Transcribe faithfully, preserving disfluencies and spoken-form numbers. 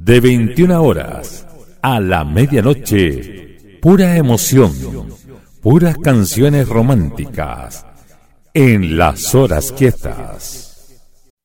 de veintiuna horas a la medianoche, pura emoción, puras canciones románticas en Las Horas Quietas.